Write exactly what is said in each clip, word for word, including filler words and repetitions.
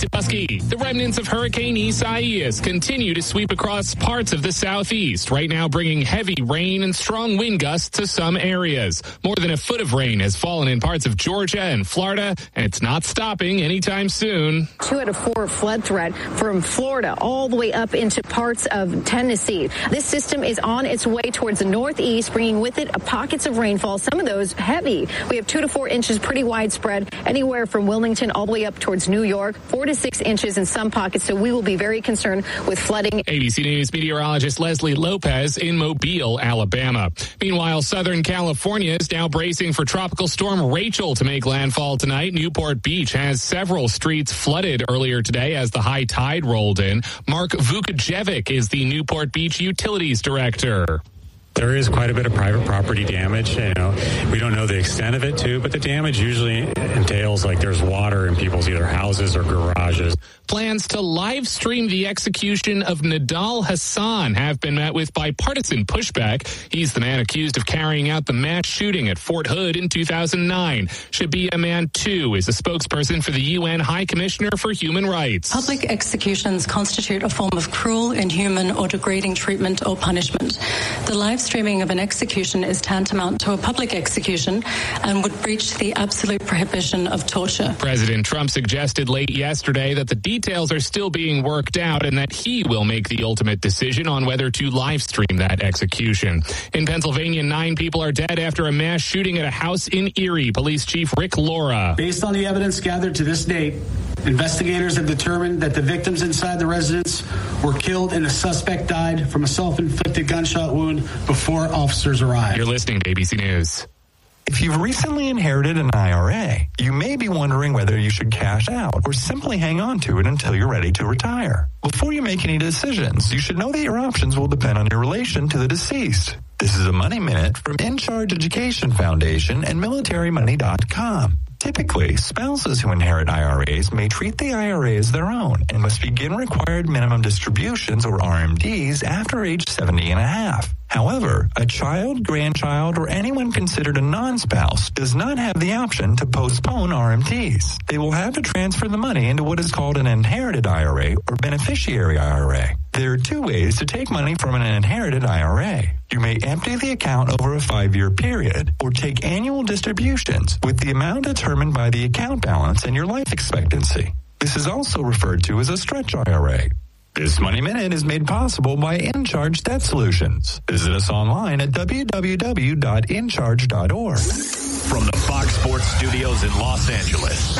Tubuski. The remnants of Hurricane Isaias continue to sweep across parts of the southeast, right now bringing heavy rain and strong wind gusts to some areas. More than a foot of rain has fallen in parts of Georgia and Florida, and it's not stopping anytime soon. Two out of four flood threat from Florida all the way up into parts of Tennessee. This system is on its way towards the northeast, bringing with it pockets of rainfall, some of those heavy. We have two to four inches, pretty widespread, anywhere from Wilmington all the way up towards New York, four to six inches in some pockets, so we will be very concerned with flooding. A B C News meteorologist Leslie Lopez in Mobile, Alabama. Meanwhile, Southern California is now bracing for Tropical Storm Rachel to make landfall tonight. Newport Beach has several streets flooded earlier today as the high tide rolled in. Mark Vukajevic is the Newport Beach Utilities Director. There is quite a bit of private property damage. You know, we don't know the extent of it, too, but the damage usually entails like there's water in people's either houses or garages. Plans to live stream the execution of Nidal Hassan have been met with bipartisan pushback. He's the man accused of carrying out the mass shooting at Fort Hood in two thousand nine. Shabia Mantou is a spokesperson for the U N High Commissioner for Human Rights. Public executions constitute a form of cruel, inhuman, or degrading treatment or punishment. The live streaming of an execution is tantamount to a public execution and would breach the absolute prohibition of torture. President Trump suggested late yesterday that the details are still being worked out and that he will make the ultimate decision on whether to live stream that execution. In Pennsylvania, nine people are dead after a mass shooting at a house in Erie. Police Chief Rick Laura. Based on the evidence gathered to this date, investigators have determined that the victims inside the residence were killed and the suspect died from a self-inflicted gunshot wound before officers arrived. You're listening to A B C News. If you've recently inherited an I R A, you may be wondering whether you should cash out or simply hang on to it until you're ready to retire. Before you make any decisions, you should know that your options will depend on your relation to the deceased. This is a Money Minute from In Charge Education Foundation and military money dot com. Typically, spouses who inherit I R As may treat the I R A as their own and must begin required minimum distributions, or R M Ds, after age seventy and a half. However, a child, grandchild, or anyone considered a non-spouse does not have the option to postpone R M Ds. They will have to transfer the money into what is called an inherited I R A or beneficiary I R A. There are two ways to take money from an inherited I R A. You may empty the account over a five-year period or take annual distributions with the amount determined by the account balance and your life expectancy. This is also referred to as a stretch I R A. This Money Minute is made possible by InCharge Debt Solutions. Visit us online at w w w dot in charge dot org. From the Fox Sports Studios in Los Angeles,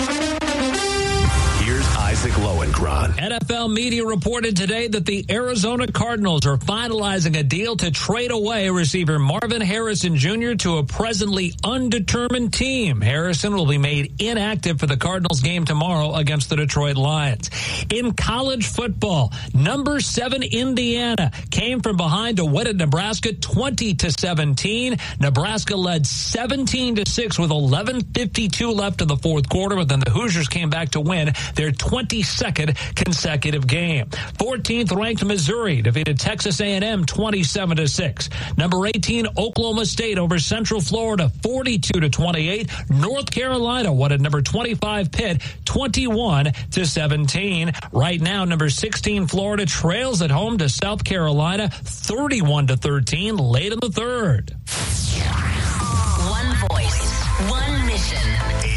here's Isaac Lowenkron. N F L media reported today that the Arizona Cardinals are finalizing a deal to trade away receiver Marvin Harrison Junior to a presently undetermined team. Harrison will be made inactive for the Cardinals game tomorrow against the Detroit Lions. In college football, number seven Indiana came from behind to win at Nebraska twenty to seventeen. Nebraska led seventeen to six with eleven fifty-two left in the fourth quarter, but then the Hoosiers came back to win their twenty-second consecutive game. fourteenth ranked Missouri defeated Texas A and M twenty-seven to six. Number eighteen Oklahoma State over Central Florida forty-two to twenty-eight. North Carolina won at number twenty-five Pitt twenty-one to seventeen. Right now, number sixteen Florida trails at home to South Carolina thirty-one to thirteen late in the third.